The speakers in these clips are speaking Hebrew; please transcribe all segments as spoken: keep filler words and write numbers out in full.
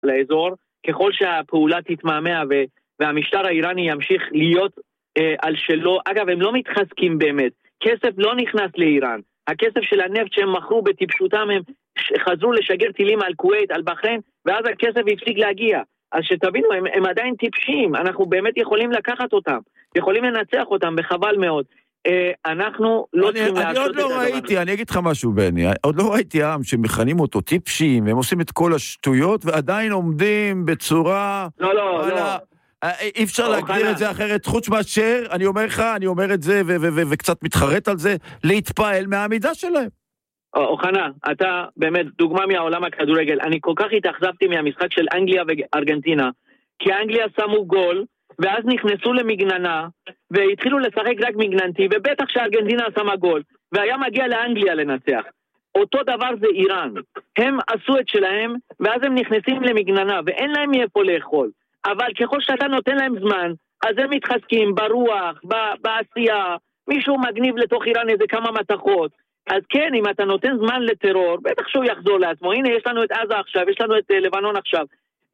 לאזור, ככל שהפעולה תתמהמה והמשטר האיראני ימשיך להיות על שלו. אגב, הם לא מתחזקים באמת, כסף לא נכנס לאיראן, הכסף של הנפט שהם מכרו בטיפשותם, הם חזרו לשגר טילים על כווית, על בחריין, ואז הכסף הפסיק להגיע. אז שתבינו, הם, הם עדיין טיפשים, אנחנו באמת יכולים לקחת אותם, יכולים לנצח אותם, בחבל מאוד. אנחנו לא אני, צריכים אני עוד לא ראיתי, אני אגיד לך משהו בני, עוד לא ראיתי עם שמכנים אותו טיפשים, והם עושים את כל השטויות, ועדיין עומדים בצורה... לא, לא, לא. אי אפשר להגדיר את זה אחרת, חוץ מאשר, אני אומר לך, אני אומר את זה, וקצת מתחרט על זה, להתפעל מהעמידה שלהם. אוחנה, אתה באמת דוגמה מהעולם הכדורגל, אני כל כך התאכזבתי מהמשחק של אנגליה וארגנטינה, כי אנגליה שמו גול, ואז נכנסו למגננה, והתחילו לשחק רק מגננתי, ובטח שארגנטינה שמה גול, והיה מגיע לאנגליה לנצח. אותו דבר זה איראן. הם עשו את שלהם, ואז הם נכנסים למגננה, ואין להם מאיפה לאכול. אבל ככל שאתה נותן להם זמן, אז הם מתחזקים ברוח, בעשייה, מישהו מגניב לתוך איראן איזה כמה מתחות. אז כן, אם אתה נותן זמן לטרור, בטח שהוא יחזור לעצמו. הנה, יש לנו את עזה עכשיו, יש לנו את לבנון עכשיו.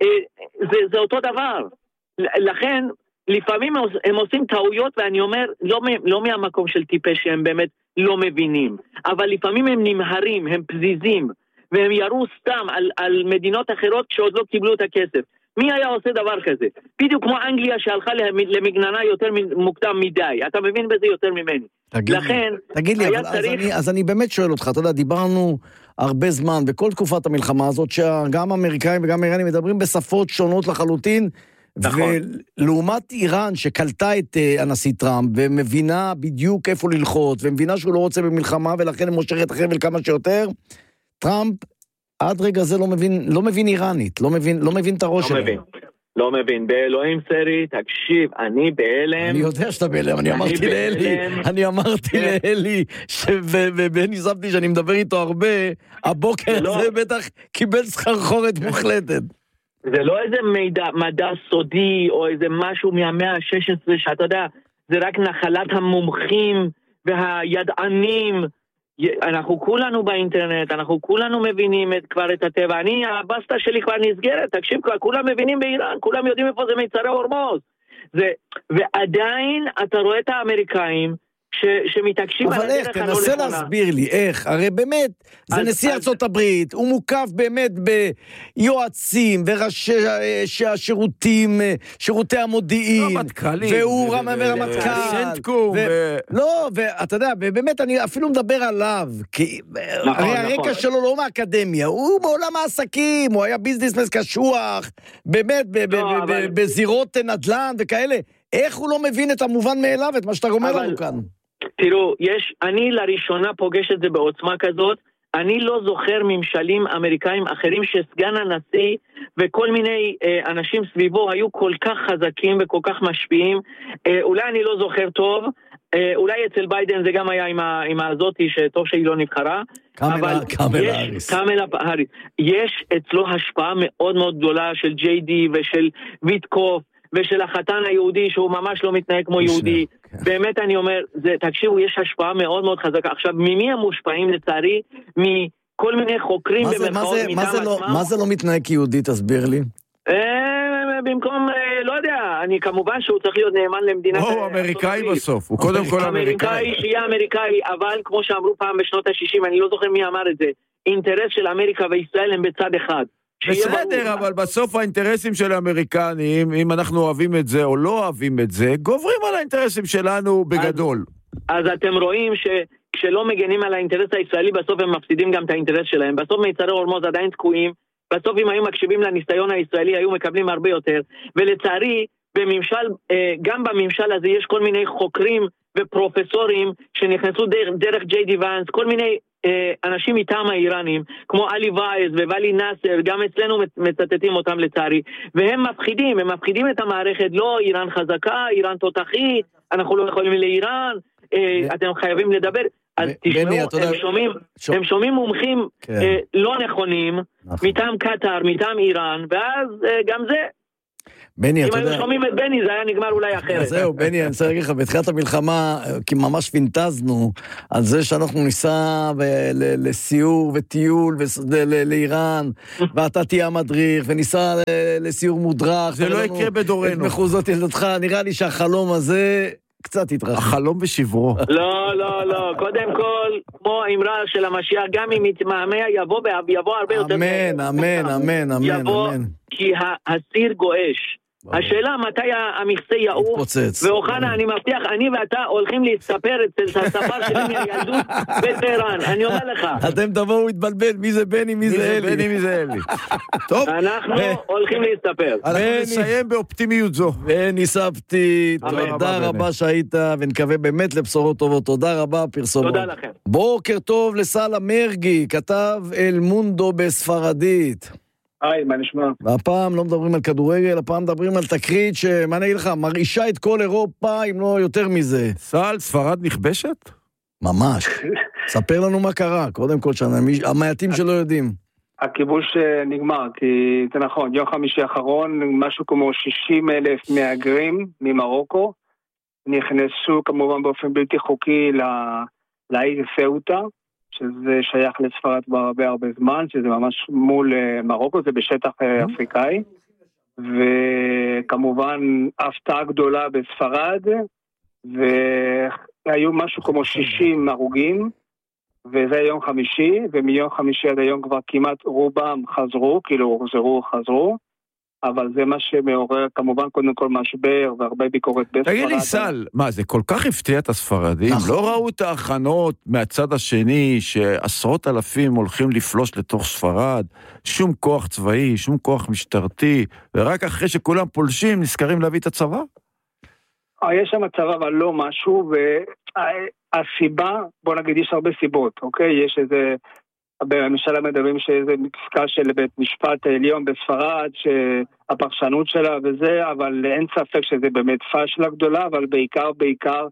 זה, זה אותו דבר. לכן, לפעמים הם עושים טעויות, ואני אומר, לא, לא מהמקום של טיפש שהם באמת לא מבינים, אבל לפעמים הם נמהרים, הם פזיזים, והם ירו סתם על, על מדינות אחרות שעוד לא קיבלו את הכסף. מי היה עושה דבר כזה? בדיוק כמו אנגליה שהלכה למגננה יותר מוקדם מדי. אתה מבין בזה יותר ממני. תגיד לכן, לי, תגיד לי, אבל צריך... אז, אני, אז אני באמת שואל אותך, אתה יודע, דיברנו הרבה זמן, בכל תקופת המלחמה הזאת, שגם האמריקאים וגם האיראנים מדברים בשפות שונות לחלוטין, נכון. ולעומת איראן שקלטה את uh, הנשיא טראמפ, ומבינה בדיוק איפה ללחוץ, ומבינה שהוא לא רוצה במלחמה, ולכן מושך את החבל כמה שיותר, טראמפ עד רגע זה לא מבין, לא מבין איראנית, לא מבין, לא מבין את הראש שלו. לא מבין, לא מבין. באלוהים סרי, תקשיב, אני באלם. אני יודע שאתה באלם, אני אמרתי לאלי, אני אמרתי לאלי, ובני סבתי שאני מדבר איתו הרבה, הבוקר הזה בטח קיבל סחרחורת מוחלטת. זה לא איזה מידע, מדע סודי, או איזה משהו מהמאה ה-שש עשרה, שאתה יודע, זה רק נחלת המומחים והידענים. אנחנו כולנו באינטרנט, אנחנו כולנו מבינים את, כבר את הטבע. אני, הבסטה שלי כבר נסגרת, תקשיב, כבר כולם מבינים באיראן, כולם יודעים איפה זה מיצרי הורמוז. זה, ועדיין אתה רואה את האמריקאים ש, שמתעקשים על הדרך הלא נכונה. אבל איך, תנסה להסביר לי, איך? הרי באמת, זה נשיא ארצות הברית, הוא מוקף באמת ביועצים וראשי השירותים, שירותי המודיעין, והוא רמטכ"ל, לא, ואתה יודע, באמת אני אפילו מדבר עליו, הרי הרקע שלו לא מהאקדמיה, הוא מעולם העסקים, הוא היה ביזנסמס קשוח, באמת בזירות נדל"ן וכאלה, איך הוא לא מבין את המובן מאליו, את מה שאתה אומר לנו כאן? תראו, יש, אני לראשונה פוגש את זה בעוצמה כזאת, אני לא זוכר ממשלים אמריקאים אחרים שסגן הנשיא וכל מיני אה, אנשים סביבו היו כל כך חזקים וכל כך משפיעים, אה, אולי אני לא זוכר טוב, אה, אולי אצל ביידן זה גם היה עם, ה, עם הזאתי שטוב שהיא לא נבחרה, אבל קאמלה האריס. קאמלה האריס. יש אצלו השפעה מאוד מאוד גדולה של ג'יי די ושל ויטקוף, ושל החתן היהודי שהוא ממש לא מתנהג כמו יהודי. באמת אני אומר, זה, תקשיבו, יש השפעה מאוד מאוד חזקה. עכשיו, ממי הם מושפעים לצערי? מכל מיני חוקרים במרכאות מטעם עצמם. מה זה לא מתנהג כיהודי, תסביר לי? במקום, לא יודע, אני כמובן שהוא צריך להיות נאמן למדינת... הוא אמריקאי בסוף, הוא קודם כל אמריקאי. אמריקאי שיהיה אמריקאי, אבל כמו שאמרו פעם בשנות ה-שישים, אני לא זוכר מי אמר את זה, אינטרס של אמריקה וישראל הם בצד אחד. בסדר, אבל בסוף האינטרסים של האמריקנים, אם אנחנו אוהבים את זה או לא אוהבים את זה, גוברים על האינטרסים שלנו בגדול. אז, אז אתם רואים שכשלא מגנים על האינטרס הישראלי, בסוף הם מפסידים גם את האינטרס שלהם. בסוף מיצרי הורמוז עדיין תקועים, בסוף אם היו מקשיבים לניסיון הישראלי, היו מקבלים הרבה יותר. ולצערי, בממשל, גם בממשל הזה יש כל מיני חוקרים ופרופסורים שנכנסו דרך, דרך ג'יי די ואנס, כל מיני אנשים מטעם האיראנים, כמו אלי וייז וואלי נאסר, גם אצלנו מצטטים אותם לצערי, והם מפחידים, הם מפחידים את המערכת, לא איראן חזקה, איראן תותחית, אנחנו לא יכולים לאיראן, אתם חייבים לדבר, אז תשמעו, הם שומעים, הם שומעים מומחים לא נכונים, מטעם קטר, מטעם איראן, ואז גם זה. בני, אתה יודע... אם היו שומעים את בני, זה היה נגמר אולי אחרת. זהו, בני, אני רוצה להגיד לך, בתחילת המלחמה, כי ממש פינטזנו על זה שאנחנו ניסע לסיור וטיול לאיראן, ואתה תהיה המדריך, וניסע לסיור מודרך. זה לא יקרה בדורנו. את מחוזות ילדתך, נראה לי שהחלום הזה... קצת התרחב. החלום בשברו. לא, לא, לא. קודם כל, כמו האמרה של המשיח, גם אם יתמהמה, יבוא, יבוא הרבה יותר... אמן, אמן, אמן, אמן. יבוא, כי הסיר גועש. השאלה מתי המכסה יעוף, ואוחנה, אני מבטיח, אני ואתה הולכים להסתפר אצל הספר שלי מהילדות בטהרן, אני אומר לך. אתם תבואו להתבלבל, מי זה בני, מי זה אלי. בני, מי זה אלי. טוב. אנחנו הולכים להסתפר. אנחנו נסיים באופטימיות זו. בני סבתי, תודה רבה שהיית, ונקווה באמת לבשורות טובות. תודה רבה, פרסומות. תודה לכם. בוקר טוב לסלה מרגי, כתב אל מונדו בספרדית. היי, מה נשמע? והפעם לא מדברים על כדורגל, הפעם מדברים על תקרית שמה אני אגיד לך, מרעישה את כל אירופה, אם לא יותר מזה. סל, ספרד נכבשת? ממש. ספר לנו מה קרה, קודם כל שנה, המעטים שלא יודעים. הכיבוש נגמר, כי זה נכון, יום חמישי האחרון, משהו כמו שישים אלף מהגרים ממרוקו, נכנסו כמובן באופן בלתי חוקי לעיר סאוטה, שזה שייך לספרד בהרבה הרבה זמן, שזה ממש מול מרוקו, זה בשטח אפריקאי, וכמובן הפתעה גדולה בספרד, והיו משהו כמו שישים הרוגים, וזה יום חמישי, ומיום חמישי עד היום כבר כמעט רובם חזרו, כאילו הוחזרו, חזרו, אבל זה מה שמעורר כמובן קודם כל משבר והרבה ביקורת בספרד. תגיד לי סל, מה זה כל כך הפתיע את הספרדים? לא ראו את ההכנות מהצד השני שעשרות אלפים הולכים לפלוש לתוך ספרד, שום כוח צבאי, שום כוח משטרתי, ורק אחרי שכולם פולשים נזכרים להביא את הצבא? יש שם צבא אבל לא משהו, והסיבה, בוא נגיד יש הרבה סיבות, אוקיי? יש איזה... בממשלה מדברים שזה פסקה של בית משפט העליון בספרד, שהפרשנות שלה וזה, אבל אין ספק שזה באמת פשלה גדולה, אבל בעיקר, בעיקר,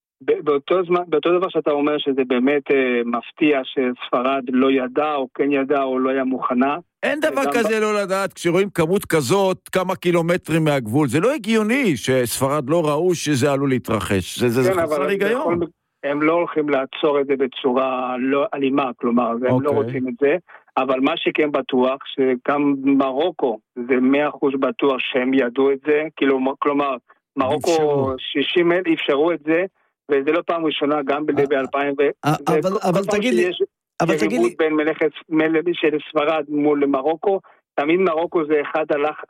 באותו זמן, באותו דבר שאתה אומר שזה באמת אה, מפתיע שספרד לא ידע, או כן ידע, או לא היה מוכנה. אין דבר כזה ב... לא לדעת, כשרואים כמות כזאת, כמה קילומטרים מהגבול, זה לא הגיוני שספרד לא ראו שזה עלול להתרחש, זה, זה, כן, זה חסר היגיון. הם לא הולכים לעצור את זה בצורה לא אלימה, כלומר, הם okay. לא רוצים את זה, אבל מה שכן בטוח, שגם מרוקו, זה מאה אחוז בטוח שהם ידעו את זה, כאילו, כלומר, מרוקו שישים אלף אפשרו את זה, וזה לא פעם ראשונה, גם ב-אלפיים ו... אבל תגיד לי... אבל תגיד לי... בין מלכת של ספרד מול מרוקו, תמיד מרוקו זה אחד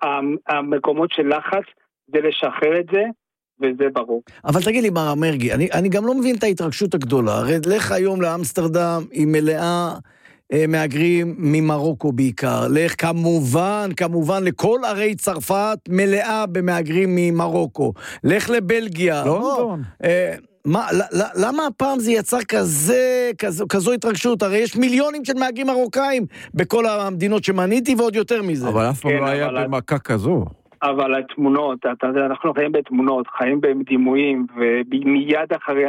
המקומות של לחץ, זה לשחרר את זה, וזה ברור. אבל תגיד לי, מר מרגי, אני, אני גם לא מבין את ההתרגשות הגדולה. הרי לך היום לאמסטרדם, היא מלאה אה, מהגרים ממרוקו בעיקר. לך כמובן, כמובן, לכל ערי צרפת מלאה במהגרים ממרוקו. לך לבלגיה. לא נכון. אה, מה, למה הפעם זה יצר כזה, כזו, כזו התרגשות? הרי יש מיליונים של מהגרים מרוקאים בכל המדינות שמניתי, ועוד יותר מזה. אבל אף פעם לא היה במכה כזו. אבל התמונות, אתה יודע, אנחנו חיים בתמונות, חיים בדימויים, ומיד אחרי,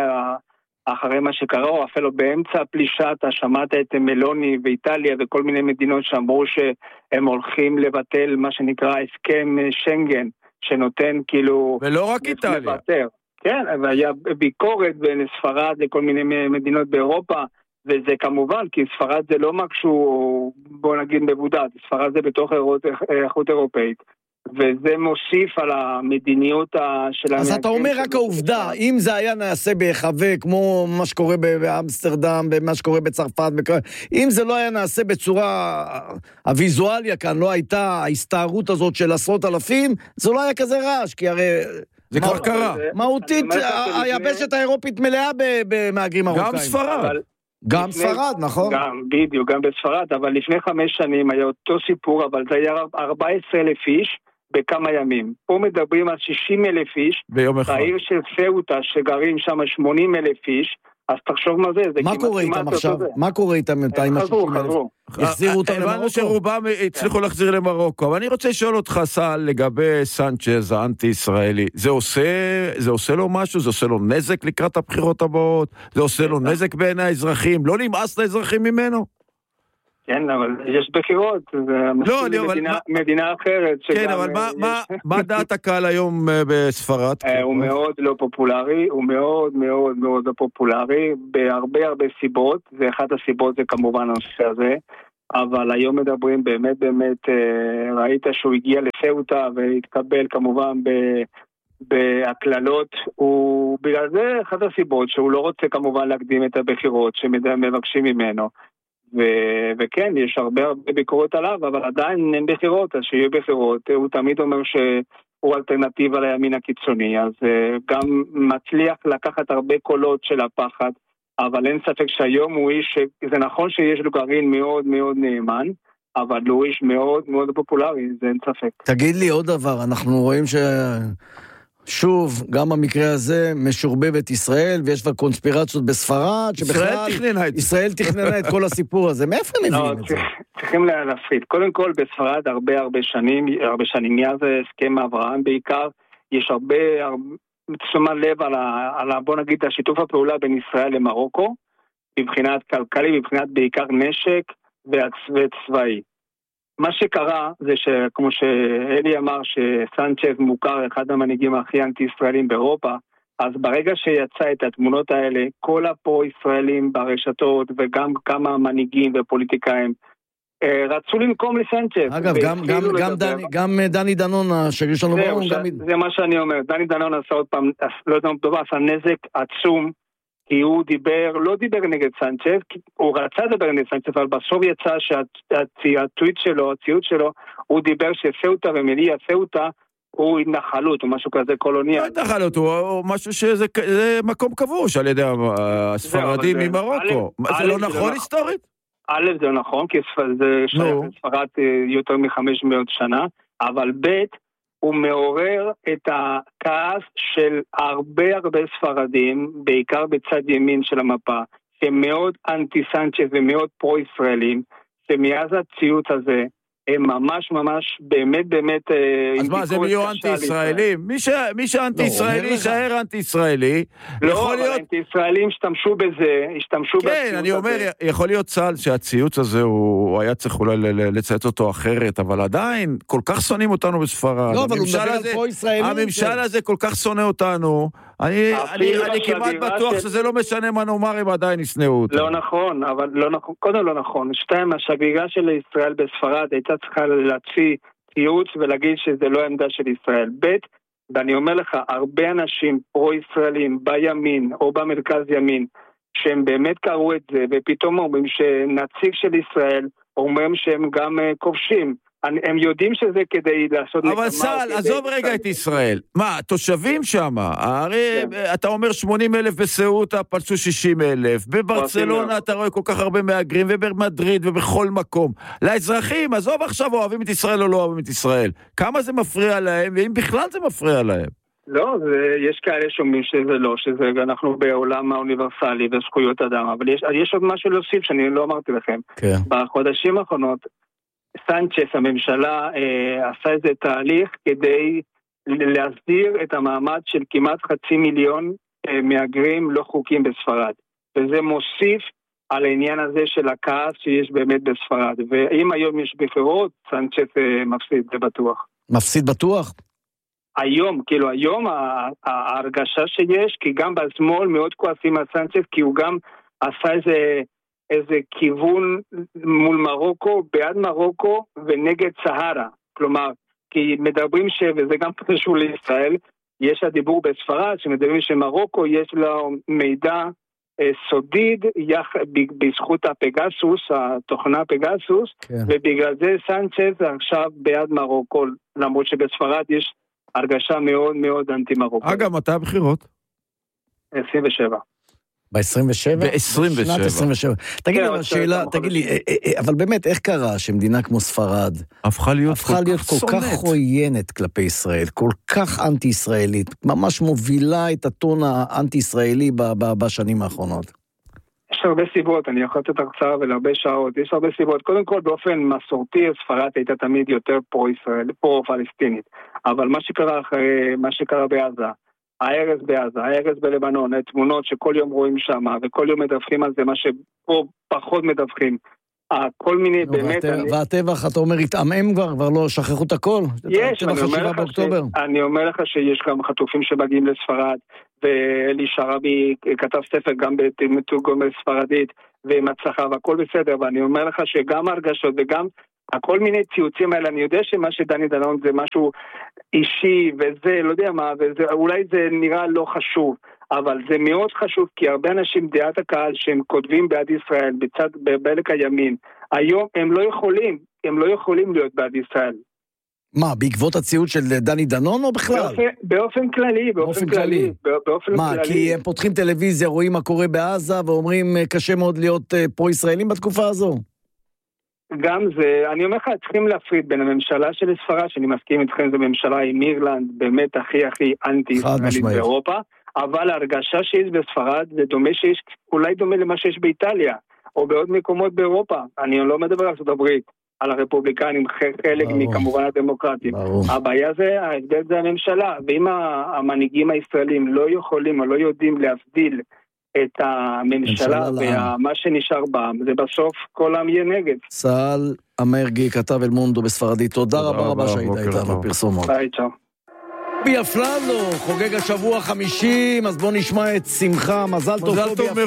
אחרי מה שקרה, או אפילו באמצע הפלישה, אתה שמעת את מלוני ואיטליה וכל מיני מדינות שאמרו שהם הולכים לבטל מה שנקרא הסכם שנגן, שנותן כאילו... ולא רק איטליה. לבטר. כן, והיה ביקורת בין ספרד לכל מיני מדינות באירופה, וזה כמובן, כי ספרד זה לא משהו, בוא נגיד מבודד, ספרד זה בתוך איכות אירופאית. וזה מוסיף על המדיניות של... אז אתה אומר רק העובדה, אם זה היה נעשה בהיחווה, כמו מה שקורה באמסטרדם, במה שקורה בצרפת, אם זה לא היה נעשה בצורה... הוויזואליה כאן לא הייתה ההסתערות הזאת של עשרות אלפים, זה לא היה כזה רעש, כי הרי... זה כבר קרה. מהותית, היבשת האירופית מלאה במהגרים מרוקאים. גם ספרד. גם ספרד, נכון? גם, בדיוק, גם בספרד, אבל לפני חמש שנים היה אותו סיפור, אבל זה היה ארבעה עשר אלף איש בכמה ימים. פה מדברים על שישים אלף איש, ביום אחד. בעיר של סאוטה שגרים שם שמונים אלף איש, אז תחשוב מה זה, זה מה קורה איתם עכשיו? מה קורה איתם עם חזרו, חזרו. החזירו אותם למרוקו? הבנו שרובם הצליחו להחזיר למרוקו, אבל אני רוצה לשאול אותך, סל, לגבי סנצ'ז, האנטי-ישראלי, זה עושה, זה עושה לו משהו? זה עושה לו נזק לקראת הבחירות הבאות? זה עושה לו נזק בעיני האזרחים? לא נמאס לאזרחים ממנו? כן, אבל יש בחירות, לא, אני, אבל... מדינה, מדינה אחרת. כן, אבל מה, יש... מה, מה דעת הקהל היום בספרד? הוא מאוד לא פופולרי, הוא מאוד מאוד מאוד לא פופולרי, בהרבה הרבה סיבות, ואחת הסיבות זה כמובן הנושא הזה, אבל היום מדברים באמת באמת, ראית שהוא הגיע לסאוטה והתקבל כמובן ב... בהקללות, הוא בגלל זה אחת הסיבות שהוא לא רוצה כמובן להקדים את הבחירות שמבקשים ממנו. ו- וכן, יש הרבה הרבה ביקורות עליו, אבל עדיין אין בחירות, אז שיהיו בחירות. הוא תמיד אומר שהוא אלטרנטיבה לימין הקיצוני, אז uh, גם מצליח לקחת הרבה קולות של הפחד, אבל אין ספק שהיום הוא איש, זה נכון שיש לו גרעין מאוד מאוד נאמן, אבל הוא איש מאוד מאוד פופולרי, זה אין ספק. תגיד לי עוד דבר, אנחנו רואים ש... שוב, גם המקרה הזה משורבב את ישראל, ויש כבר קונספירציות בספרד, שבכלל ישראל תכננה את כל הסיפור הזה. מאיפה הם מבינים את זה? צריכים להפריד. קודם כל, בספרד הרבה הרבה שנים, הרבה שנים, מאז הסכם אברהם בעיקר, יש הרבה, תשומת לב על, על, בוא נגיד, השיתוף הפעולה בין ישראל למרוקו, מבחינת כלכלי, מבחינת בעיקר נשק וצבאי. מה שקרה זה שכמו שאלי אמר שסנצ'ז מוכר אחד המנהיגים הכי אנטי-ישראלים באירופה, אז ברגע שיצא את התמונות האלה, כל הפרו-ישראלים ברשתות וגם כמה מנהיגים ופוליטיקאים רצו לנקום לסנצ'ז. אגב, גם, גם, גם, דני, גם דני דנון, השגריר שלנו באום, גם... זה מה שאני אומר, דני דנון עשה עוד פעם, לא יודע, עשה נזק עצום, כי הוא דיבר, לא דיבר נגד סנצ'ז, הוא רצה לדבר נגד סנצ'ז, אבל בסוף יצא שהטוויט שלו, הציוט שלו, הוא דיבר שסאוטה ומליה סאוטה, הוא התנחלות, או משהו כזה קולוניאל. לא התנחלות, הוא משהו שזה מקום כבוש על ידי הספרדים ממרוקו. זה לא נכון היסטורית? א', זה לא נכון, כי זה ספרד יותר מחמש מאות שנה, אבל ב', הוא מעורר את הכעס של הרבה הרבה ספרדים, בעיקר בצד ימין של המפה, שהם מאוד אנטי-סנצ'ז ומאוד פרו-ישראלים, שמאז הציוט הזה, הם ממש ממש באמת באמת... אז מה, זה מיהו אנטי-ישראלים? מי שאנטי-ישראלי יישאר אנטי-ישראלי. לא, אבל אנטי-ישראלים השתמשו בזה, השתמשו בציוץ הזה. כן, אני אומר, יכול להיות צה"ל שהציוץ הזה, הוא היה צריך אולי לצייץ אותו אחרת, אבל עדיין, כל כך שונאים אותנו בספרד. לא, אבל הוא מדבר על פרו-ישראלים. הממשל הזה כל כך שונא אותנו, אני כמעט בטוח שזה לא משנה מה נאמר אם עדיין ישנאו אותנו. לא נכון, אבל לא נכון, קודם לא נכון. שתיים, השגרירה של ישראל בספרד הייתה צריכה להוציא ציוץ ולהגיד שזה לא עמדה של ישראל. ב', ואני אומר לך, הרבה אנשים פרו-ישראלים בימין או במרכז ימין, שהם באמת קראו את זה, ופתאום אומרים שנציג של ישראל אומרים שהם גם כובשים. הם יודעים שזה כדי לעשות... אבל סל, עזוב רגע את ישראל. מה, תושבים שם? הרי אתה אומר שמונים אלף בסאוטה, פלשו שישים אלף. בברצלונה אתה רואה כל כך הרבה מהגרים, ובמדריד ובכל מקום. לאזרחים, עזוב עכשיו אוהבים את ישראל או לא אוהבים את ישראל. כמה זה מפריע להם, ואם בכלל זה מפריע להם? לא, זה, יש כאלה שאומרים שזה לא, שזה אנחנו בעולם האוניברסלי וזכויות אדם, אבל יש, יש עוד משהו להוסיף שאני לא אמרתי לכם. כן. בחודשים האחרונות, סנצ'ז, הממשלה, אה, עשה איזה תהליך כדי להסדיר את המעמד של כמעט חצי מיליון אה, מהגרים לא חוקיים בספרד. וזה מוסיף על העניין הזה של הכעס שיש באמת בספרד. ואם היום יש בחירות, סנצ'ז אה, מפסיד, זה בטוח. מפסיד בטוח? היום, כאילו היום ההרגשה שיש, כי גם בשמאל מאוד כועסים על סנצ'ז, כי הוא גם עשה איזה... איזה כיוון מול מרוקו, בעד מרוקו ונגד סהרה. כלומר, כי מדברים ש... וזה גם קשור לישראל, יש הדיבור בספרד, שמדברים שמרוקו יש לו מידע אה, סודיד, יח... בזכות הפגסוס, התוכנה פגסוס, כן. ובגלל זה סנצ'ז עכשיו בעד מרוקו, למרות שבספרד יש הרגשה מאוד מאוד אנטי מרוקו. אגב, מתי הבחירות? עשרים ושבע. ב-עשרים ושבע? ב-עשרים ושבע. שנת עשרים ושבע. תגיד לי, אבל שאלה, תגיד לי, אבל באמת, איך קרה שמדינה כמו ספרד הפכה להיות כל כך עוינת כלפי ישראל, כל כך אנטי-ישראלית, ממש מובילה את הטון האנטי-ישראלי בשנים האחרונות? יש הרבה סיבות, אני יכול לתת הרצאה ולהרבה שעות, יש הרבה סיבות. קודם כל, באופן מסורתי, ספרד הייתה תמיד יותר פרו-ישראל, פרו-פלסטינית. אבל מה שקרה אחרי, מה שקרה בעזה, ההרס בעזה, ההרס בלבנון, תמונות שכל יום רואים שם, וכל יום מדווחים על זה, מה שפה פחות מדווחים, כל מיני באמת... והטבח, אתה אומר, התעמם כבר, כבר לא שכחו את הכל? יש, אני אומר לך שיש גם חטופים שמגיעים לספרד, ואלי שרבי כתב ספר גם בתרגום בספרדית, ועם הצלחה, והכל בסדר, ואני אומר לך שגם הרגשות וגם כל מיני ציוצים האלה, אני יודע שמה שדני דנון זה משהו אישי, וזה, לא יודע מה, ואולי זה נראה לא חשוב, אבל זה מאוד חשוב, כי הרבה אנשים, דעת הקהל, שהם כותבים בעד ישראל, בצד, בבלק הימין, היום הם לא יכולים, הם לא יכולים להיות בעד ישראל. מה, בעקבות הציוד של דני דנון או בכלל? באופן, באופן כללי, באופן, באופן כללי. כללי. באופן מה, כללי. כי הם פותחים טלוויזיה, רואים מה קורה בעזה, ואומרים קשה מאוד להיות פרו-ישראלים בתקופה הזו? גם זה, אני אומר לך, צריכים להפריד בין הממשלה של ספרד, שאני מסכים איתכם, זו ממשלה עם אירלנד, באמת הכי הכי אנטי-ישראלית באירופה, אבל ההרגשה שיש בספרד, זה דומה שיש, אולי דומה למה שיש באיטליה, או בעוד מקומות באירופה. אני לא מדבר על ארצות הברית, על הרפובליקנים, חלק מכמובן הדמוקרטים. הבעיה זה, ההבדל זה הממשלה, ואם המנהיגים הישראלים לא יכולים או לא יודעים להבדיל את הממשלה ומה שנשאר בעם, זה בסוף כל העם יהיה נגד. סל אמרגי, כתב אל מונדו בספרדית, תודה רבה רבה שהיית איתה בפרסומות. ביי, צ'או. בי אפללו, חוגג השבוע חמישים, אז בוא נשמע את שמחה, מזל טוב.